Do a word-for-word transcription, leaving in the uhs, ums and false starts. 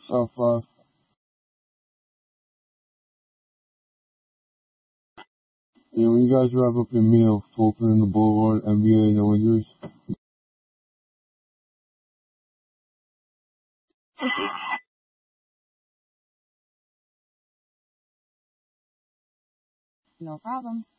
South Five. Yeah, when you guys wrap up your meal for opening the Boulevard, N B A, no injuries. No problem.